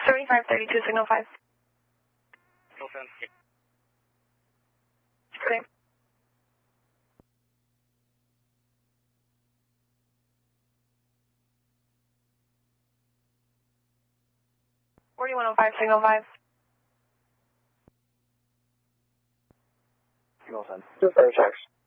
3532, signal 5. Okay. (4105), signal 5. Signal 10. Just air checks.